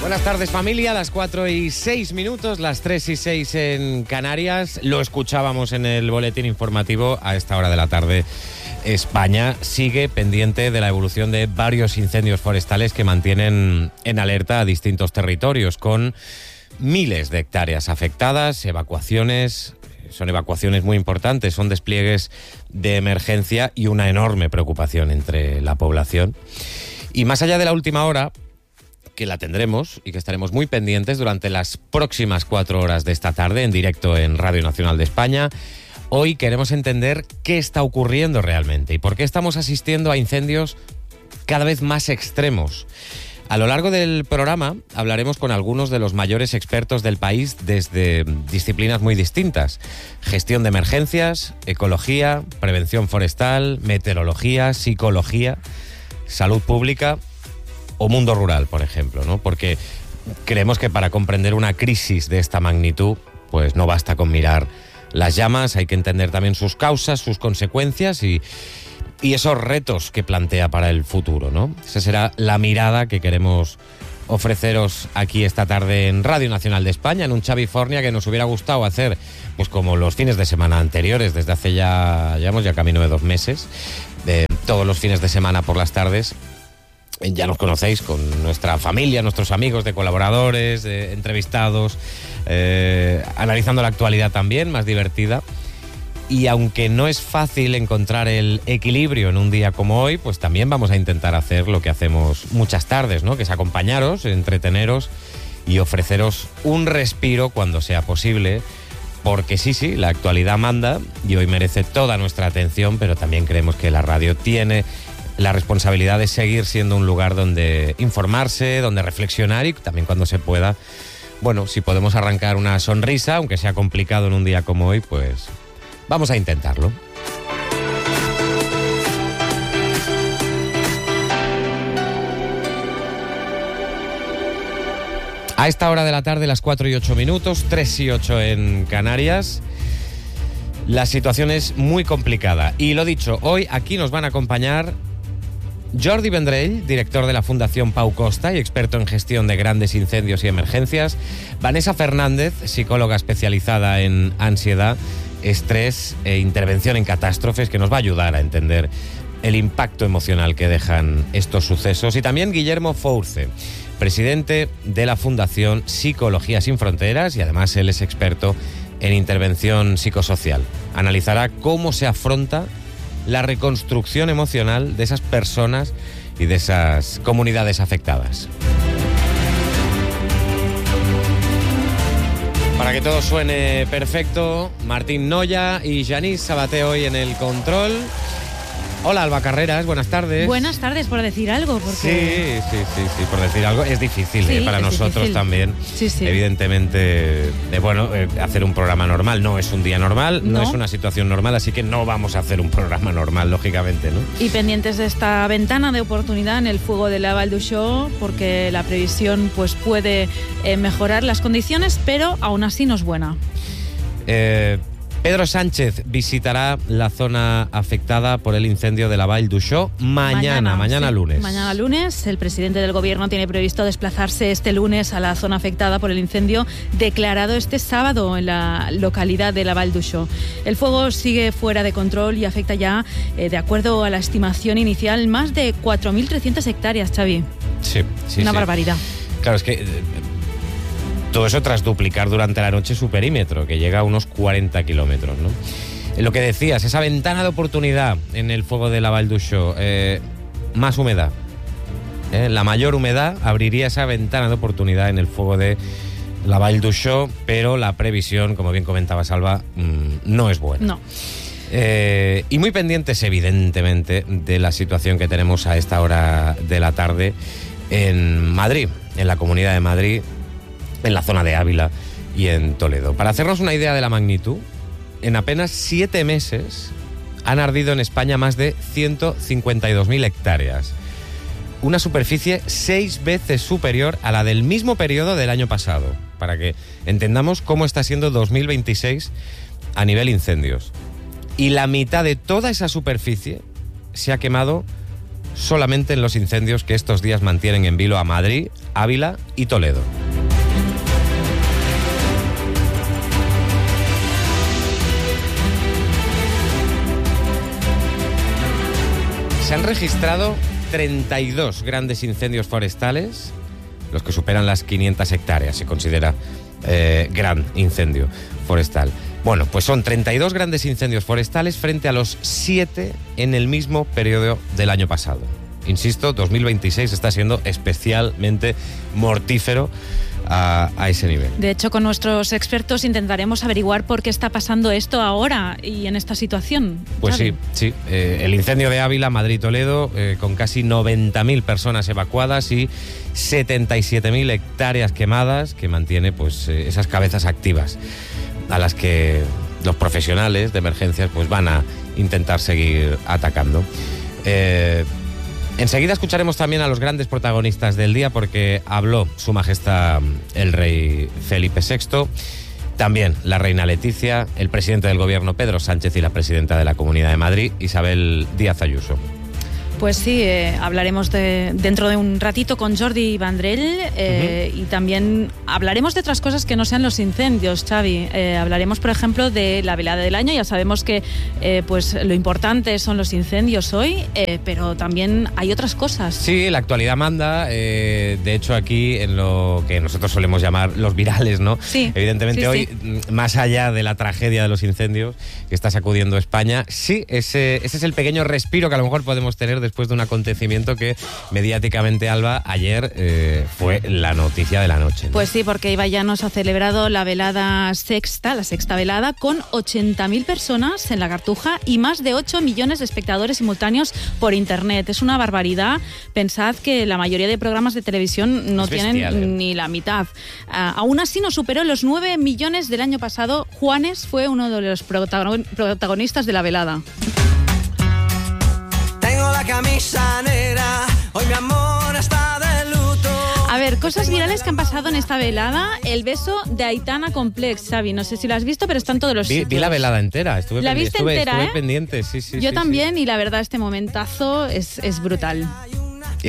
Buenas tardes, familia, las 4:06, las 3:06 en Canarias. Lo escuchábamos en el boletín informativo. A esta hora de la tarde, España sigue pendiente de la evolución de varios incendios forestales que mantienen en alerta a distintos territorios, con miles de hectáreas afectadas, evacuaciones. Son evacuaciones muy importantes, son despliegues de emergencia y una enorme preocupación entre la población. Y más allá de la última hora, que la tendremos y que estaremos muy pendientes durante las próximas 4 horas de esta tarde en directo en Radio Nacional de España, hoy queremos entender qué está ocurriendo realmente y por qué estamos asistiendo a incendios cada vez más extremos. A lo largo del programa hablaremos con algunos de los mayores expertos del país desde disciplinas muy distintas: gestión de emergencias, ecología, prevención forestal, meteorología, psicología, salud pública o mundo rural, por ejemplo, ¿no? Porque creemos que para comprender una crisis de esta magnitud, pues no basta con mirar las llamas, hay que entender también sus causas, sus consecuencias y esos retos que plantea para el futuro, ¿no? Esa será la mirada que queremos ofreceros aquí esta tarde en Radio Nacional de España, en un Xavifornia que nos hubiera gustado hacer, pues como los fines de semana anteriores, desde hace llevamos camino de 2 meses, todos los fines de semana por las tardes. Ya nos conocéis con nuestra familia, nuestros amigos, de colaboradores, de entrevistados, analizando la actualidad también, más divertida. Y aunque no es fácil encontrar el equilibrio en un día como hoy, pues también vamos a intentar hacer lo que hacemos muchas tardes, ¿no? Que es acompañaros, entreteneros y ofreceros un respiro cuando sea posible. Porque sí, la actualidad manda y hoy merece toda nuestra atención, pero también creemos que la radio tiene la responsabilidad de seguir siendo un lugar donde informarse, donde reflexionar y también, cuando se pueda, bueno, si podemos arrancar una sonrisa, aunque sea complicado en un día como hoy, pues vamos a intentarlo. A esta hora de la tarde, las 4:08, 3:08 en Canarias, la situación es muy complicada. Y lo dicho, hoy aquí nos van a acompañar Jordi Vendrell, director de la Fundación Pau Costa y experto en gestión de grandes incendios y emergencias; Vanessa Fernández, psicóloga especializada en ansiedad, estrés e intervención en catástrofes, que nos va a ayudar a entender el impacto emocional que dejan estos sucesos; y también Guillermo Fource, presidente de la Fundación Psicología Sin Fronteras, y además él es experto en intervención psicosocial. Analizará cómo se afronta la reconstrucción emocional de esas personas y de esas comunidades afectadas. Para que todo suene perfecto, Martín Noya y Janice Sabaté hoy en el control. Hola, Alba Carreras, buenas tardes. Buenas tardes, por decir algo. Porque... Sí, por decir algo. Es difícil, para nosotros difícil. También. Sí. Evidentemente, hacer un programa normal no es un día normal, no es una situación normal, así que no vamos a hacer un programa normal, lógicamente, ¿no? Y pendientes de esta ventana de oportunidad en el fuego de la Vall d'Uixó, porque la previsión pues puede mejorar las condiciones, pero aún así no es buena. Pedro Sánchez visitará la zona afectada por el incendio de la Vall d'Uixó mañana lunes. Mañana lunes, el presidente del gobierno tiene previsto desplazarse este lunes a la zona afectada por el incendio declarado este sábado en la localidad de la Vall d'Uixó. El fuego sigue fuera de control y afecta ya, de acuerdo a la estimación inicial, más de 4.300 hectáreas, Xavi. Sí. Una barbaridad. Claro, es que todo eso tras duplicar durante la noche su perímetro, que llega a unos 40 kilómetros, ¿no? Lo que decías, esa ventana de oportunidad en el fuego de la Vall d'Uixó, más humedad. La mayor humedad abriría esa ventana de oportunidad en el fuego de la Vall d'Uixó, pero la previsión, como bien comentaba Salva, no es buena. No. Y muy pendientes, evidentemente, de la situación que tenemos a esta hora de la tarde en Madrid, en la Comunidad de Madrid, en la zona de Ávila y en Toledo. Para hacernos una idea de la magnitud, en apenas 7 meses han ardido en España más de 152.000 hectáreas. Una superficie 6 veces superior a la del mismo periodo del año pasado, para que entendamos cómo está siendo 2026 a nivel incendios. Y la mitad de toda esa superficie se ha quemado solamente en los incendios que estos días mantienen en vilo a Madrid, Ávila y Toledo. Se han registrado 32 grandes incendios forestales, los que superan las 500 hectáreas, se considera gran incendio forestal. Bueno, pues son 32 grandes incendios forestales frente a los 7 en el mismo periodo del año pasado. Insisto, 2026 está siendo especialmente mortífero a ese nivel. De hecho, con nuestros expertos intentaremos averiguar por qué está pasando esto ahora y en esta situación. Pues ¿sabe? sí. El incendio de Ávila, Madrid-Toledo, con casi 90.000 personas evacuadas y 77.000 hectáreas quemadas, que mantiene pues esas cabezas activas a las que los profesionales de emergencias pues van a intentar seguir atacando. Enseguida escucharemos también a los grandes protagonistas del día, porque habló Su Majestad el Rey Felipe VI, también la Reina Leticia, el presidente del Gobierno Pedro Sánchez y la presidenta de la Comunidad de Madrid, Isabel Díaz Ayuso. Pues sí, hablaremos dentro de un ratito con Jordi Vendrell y también hablaremos de otras cosas que no sean los incendios, Xavi. Hablaremos, por ejemplo, de la velada del año. Ya sabemos que pues lo importante son los incendios hoy, pero también hay otras cosas. Sí, la actualidad manda. De hecho, aquí en lo que nosotros solemos llamar los virales, ¿no? Sí. Evidentemente Sí, hoy, más allá de la tragedia de los incendios que está sacudiendo España, sí, ese es el pequeño respiro que a lo mejor podemos tener después de un acontecimiento que mediáticamente, Alba, ayer fue la noticia de la noche, ¿no? Pues sí, porque Ibai Llanos ha celebrado la velada sexta, la sexta velada, con 80.000 personas en la Cartuja y más de 8 millones de espectadores simultáneos por internet. Es una barbaridad. Pensad que la mayoría de programas de televisión no tienen ni la mitad. Aún así no superó los 9 millones del año pasado. Juanes fue uno de los protagonistas de la velada. Camisa negra, hoy mi amor está de luto. A ver, cosas virales que han pasado en esta velada. El beso de Aitana con Plex, Xavi. No sé si lo has visto, pero está en todos los sitios. Vi la velada entera. Estuve pendiente, sí. Yo también, y la verdad, este momentazo es brutal. Es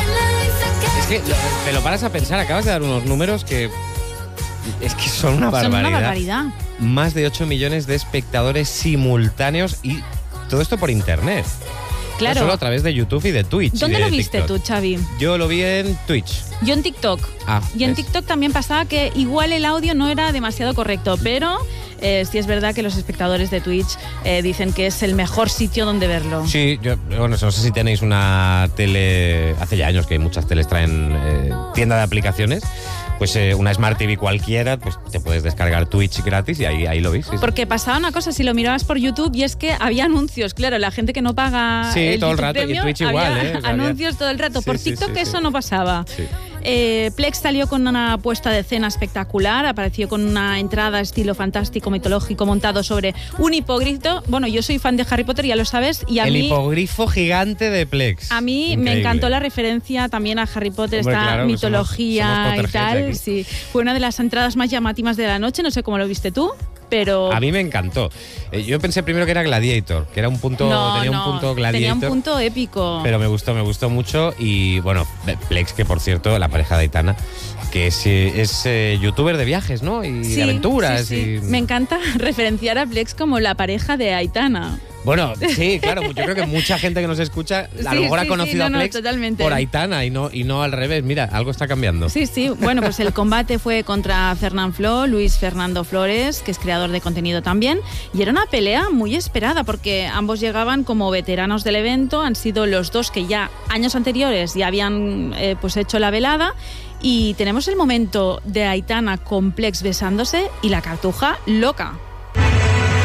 que te lo paras a pensar, acabas de dar unos números que... Es que son una barbaridad. Más de 8 millones de espectadores simultáneos y todo esto por internet. Claro. No solo a través de YouTube y de Twitch. ¿Dónde lo viste tú, Xavi? Yo lo vi en Twitch. Yo en TikTok. Y en TikTok también pasaba que igual el audio no era demasiado correcto, pero sí es verdad que los espectadores de Twitch dicen que es el mejor sitio donde verlo. Sí, no sé si tenéis una tele... Hace ya años que muchas teles traen tienda de aplicaciones. Pues una Smart TV cualquiera, pues te puedes descargar Twitch gratis y ahí lo ves. Sí. Porque pasaba una cosa, si lo mirabas por YouTube, y es que había anuncios, claro, la gente que no paga sí, el todo el YouTube rato, Premium, y Twitch igual, anuncios todo el rato. Por TikTok eso no pasaba. Sí. Plex salió con una puesta de escena espectacular, apareció con una entrada estilo fantástico, mitológico, montado sobre un hipogrifo. Bueno, yo soy fan de Harry Potter, ya lo sabes, y el hipogrifo gigante de Plex. A mí Increíble. Me encantó la referencia también a Harry Potter, Hombre, esta claro, mitología somos y tal. Sí. Fue una de las entradas más llamativas de la noche, no sé cómo lo viste tú. Pero... A mí me encantó. Yo pensé primero que era Gladiator, que era un punto, tenía un punto Gladiator. Tenía un punto épico. Pero me gustó mucho. Y bueno, Plex, que por cierto, la pareja de Aitana, que es youtuber de viajes, ¿no? Y de aventuras. Sí. Me encanta referenciar a Plex como la pareja de Aitana. Bueno, sí, claro, yo creo que mucha gente que nos escucha a lo mejor ha conocido a Plex por Aitana y no al revés. Mira, algo está cambiando. Sí, bueno, pues el combate fue contra Fernán Flo, Luis Fernando Flores, que es creador de contenido también, y era una pelea muy esperada porque ambos llegaban como veteranos del evento, han sido los dos que ya años anteriores ya habían pues hecho la velada. Y tenemos el momento de Aitana con Plex besándose y la Cartuja loca.